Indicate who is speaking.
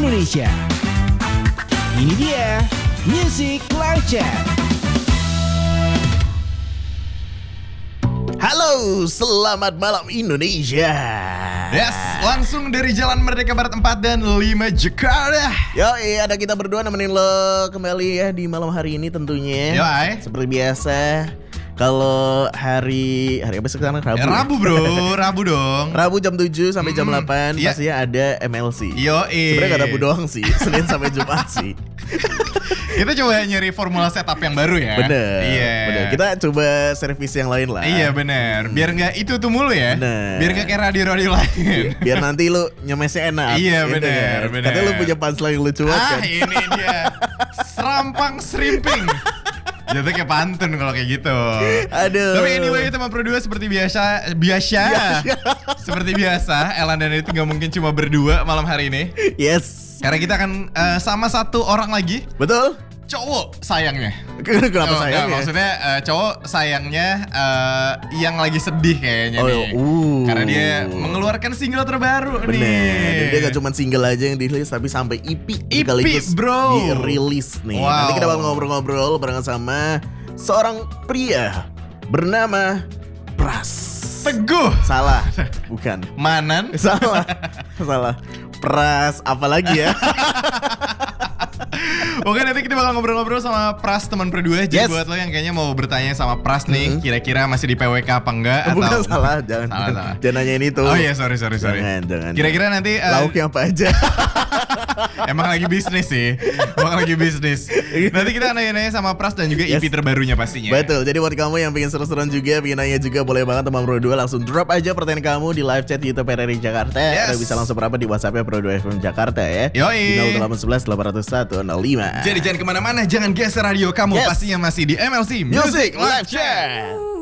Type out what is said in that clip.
Speaker 1: Indonesia. Ini dia Music Live Chat. Halo, selamat malam Indonesia.
Speaker 2: Yes, langsung dari Jalan Merdeka Barat 4 dan 5 Jakarta.
Speaker 1: Yoi, ada kita berdua nemenin lo kembali ya di malam hari ini tentunya.
Speaker 2: Yoi.
Speaker 1: Seperti biasa. Kalau hari apa sekarang? Rabu.
Speaker 2: Rabu bro, Rabu dong.
Speaker 1: Rabu jam 7 sampai jam 8
Speaker 2: iya.
Speaker 1: pastinya ada MLC.
Speaker 2: Yoi.
Speaker 1: Sebenarnya gak Rabu doang sih, Senin sampai Jumat sih.
Speaker 2: Kita coba nyari formula setup yang baru ya.
Speaker 1: Bener.
Speaker 2: Iya.
Speaker 1: Bener. Kita coba servis yang lain lah.
Speaker 2: Iya bener. Biar nggak itu mulu ya.
Speaker 1: Bener.
Speaker 2: Biar nggak kayak radio-radio lain.
Speaker 1: Biar nanti lu nyemesnya enak.
Speaker 2: Iya,
Speaker 1: gitu
Speaker 2: bener,
Speaker 1: kan.
Speaker 2: bener.
Speaker 1: Katanya lu punya punchline yang lucu banget kan.
Speaker 2: Ini dia. Serampang serimping. Jatuh kayak pantun kalau kayak gitu.
Speaker 1: Aduh.
Speaker 2: Tapi anyway teman berdua seperti biasa. Seperti biasa, Elan dan itu nggak mungkin cuma berdua malam hari ini.
Speaker 1: Yes.
Speaker 2: Karena kita akan sama satu orang lagi.
Speaker 1: Betul?
Speaker 2: Cowok sayangnya.
Speaker 1: Kenapa sayang ya?
Speaker 2: Maksudnya cowok sayangnya yang lagi sedih kayaknya nih. Karena dia mengeluarkan single terbaru nih.
Speaker 1: Bener. Dan dia gak cuma single aja yang dirilis, tapi sampai EP sekaligus
Speaker 2: bro.
Speaker 1: dirilis nih.
Speaker 2: Wow.
Speaker 1: Nanti kita bakal ngobrol-ngobrol barengan sama seorang pria bernama Pras.
Speaker 2: Teguh.
Speaker 1: Salah, bukan.
Speaker 2: Manan.
Speaker 1: Salah. Pras apa lagi ya?
Speaker 2: Oke, nanti kita bakal ngobrol-ngobrol sama Pras teman berdua. Jadi buat lo yang kayaknya mau bertanya sama Pras nih, kira-kira masih di PWK apa enggak?
Speaker 1: Bukan
Speaker 2: atau
Speaker 1: salah, jangan. Jangan nanyain itu.
Speaker 2: Oh iya, sorry.
Speaker 1: Jangan.
Speaker 2: Kira-kira nanti
Speaker 1: lauknya apa aja?
Speaker 2: Emang lagi bisnis sih. Nanti kita nanya-nanya sama Pras dan juga EP terbarunya pastinya.
Speaker 1: Betul. Jadi buat kamu yang pengen seru-seruan juga, pengen nanya juga, boleh banget teman Pro 2 langsung drop aja pertanyaan kamu di live chat YouTube RRI Jakarta. Atau bisa langsung berapa di WhatsApp-nya Pro 2 FM Jakarta ya.
Speaker 2: Yoi.
Speaker 1: Di 0811 801 05.
Speaker 2: Jadi jangan kemana-mana, jangan geser radio kamu. Pastinya masih di MLC Music Live Chat.